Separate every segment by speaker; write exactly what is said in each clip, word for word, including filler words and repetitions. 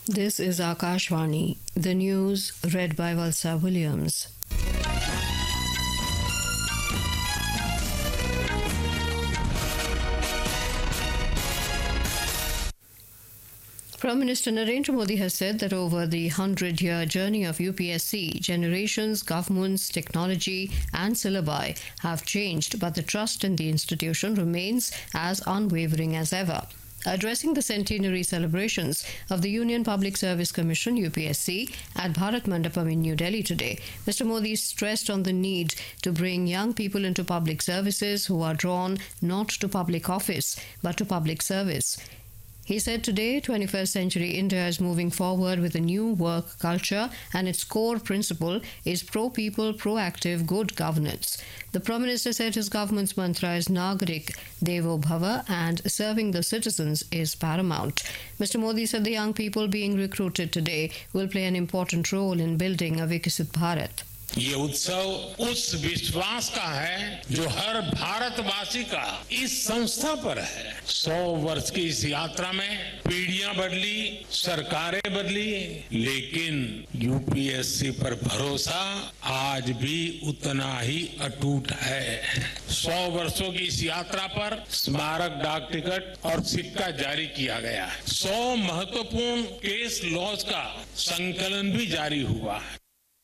Speaker 1: This is Akashvani, the news read by Valsa Williams. Prime Minister Narendra Modi has said that over the hundred-year journey of U P S C, generations, governments, technology and syllabi have changed, but the trust in the institution remains as unwavering as ever. Addressing the centenary celebrations of the Union Public Service Commission U P S C at Bharat Mandapam in New Delhi today, Mister Modi stressed on the need to bring young people into public services who are drawn not to public office but to public service. He said today, twenty-first century India is moving forward with a new work culture and its core principle is pro-people, proactive, good governance. The Prime Minister said his government's mantra is Nagarik Devo Bhava and serving the citizens is paramount. Mister Modi said the young people being recruited today will play an important role in building a Viksit Bharat.
Speaker 2: ये उत्सव उस विश्वास का है जो हर भारतवासी का इस संस्था पर है। सौ वर्ष की इस यात्रा में पीढ़ियां बदली, सरकारें बदली, लेकिन यू पी एस सी पर भरोसा आज भी उतना ही अटूट है। सौ वर्षों की इस यात्रा पर स्मारक डाक टिकट और सिक्का जारी किया गया है। सौ महत्वपूर्ण केस लॉज का संकलन भी जारी हुआ है।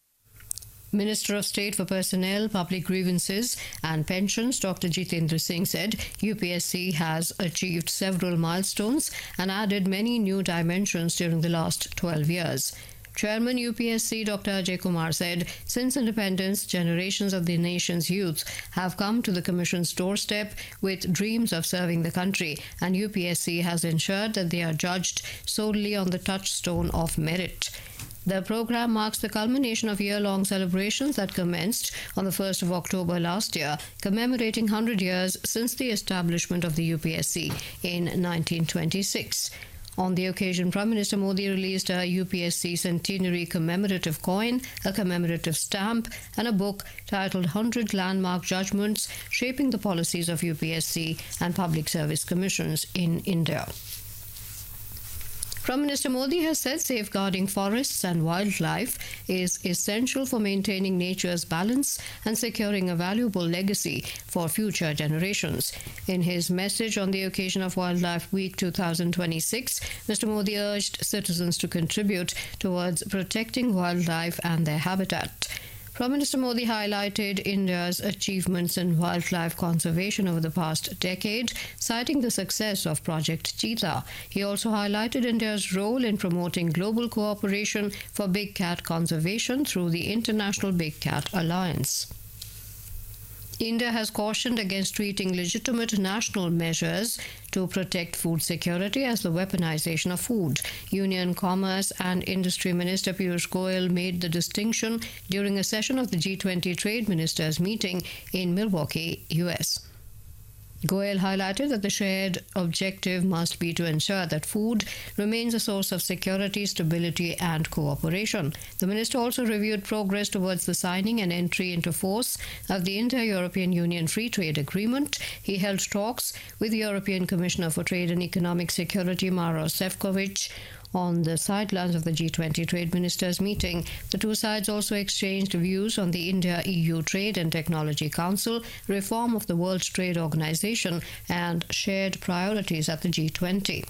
Speaker 1: Minister of State for Personnel, Public Grievances and Pensions, Doctor Jitendra Singh said U P S C has achieved several milestones and added many new dimensions during the last twelve years. Chairman U P S C Doctor Ajay Kumar said, since independence, generations of the nation's youth have come to the Commission's doorstep with dreams of serving the country, and U P S C has ensured that they are judged solely on the touchstone of merit. The program marks the culmination of year-long celebrations that commenced on the first of October last year, commemorating one hundred years since the establishment of the U P S C in nineteen twenty-six. On the occasion, Prime Minister Modi released a U P S C centenary commemorative coin, a commemorative stamp, and a book titled one hundred Landmark Judgments Shaping the Policies of U P S C and Public Service Commissions in India. Prime Minister Modi has said safeguarding forests and wildlife is essential for maintaining nature's balance and securing a valuable legacy for future generations. In his message on the occasion of Wildlife Week twenty twenty-six, Mister Modi urged citizens to contribute towards protecting wildlife and their habitat. Prime Minister Modi highlighted India's achievements in wildlife conservation over the past decade, citing the success of Project Cheetah. He also highlighted India's role in promoting global cooperation for big cat conservation through the International Big Cat Alliance. India has cautioned against treating legitimate national measures to protect food security as the weaponization of food. Union Commerce and Industry Minister Piyush Goyal made the distinction during a session of the G twenty Trade Ministers meeting in Milwaukee, U S. Goyal highlighted that the shared objective must be to ensure that food remains a source of security, stability and cooperation. The minister also reviewed progress towards the signing and entry into force of the Inter-European Union Free Trade Agreement. He held talks with the European Commissioner for Trade and Economic Security, Maros Sefcovic, on the sidelines of the G twenty Trade Ministers meeting. The two sides also exchanged views on the India-E U Trade and Technology Council, reform of the World Trade Organization, and shared priorities at the G twenty.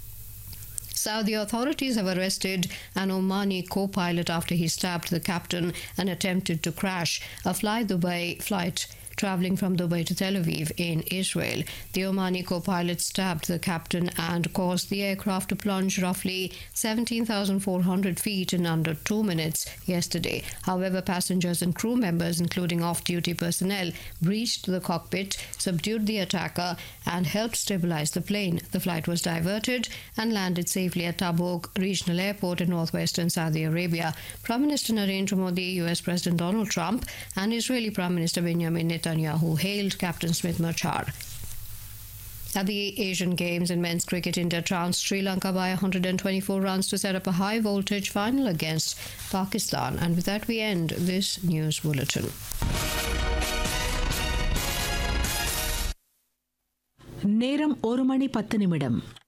Speaker 1: Saudi authorities have arrested an Omani co-pilot after he stabbed the captain and attempted to crash a Fly Dubai flight traveling from Dubai to Tel Aviv in Israel. The Omani co-pilot stabbed the captain and caused the aircraft to plunge roughly seventeen thousand four hundred feet in under two minutes yesterday. However, passengers and crew members, including off-duty personnel, breached the cockpit, subdued the attacker, and helped stabilize the plane. The flight was diverted and landed safely at Tabuk Regional Airport in northwestern Saudi Arabia. Prime Minister Narendra Modi, U S President Donald Trump, and Israeli Prime Minister Benjamin Netanyahu hailed Captain Smith Machar. At the Asian Games in men's cricket, India trounced Sri Lanka by one hundred twenty-four runs to set up a high-voltage final against Pakistan. And with that, we end this news bulletin.
Speaker 3: நேரம் ஒரு மணி பத்து நிமிடம்.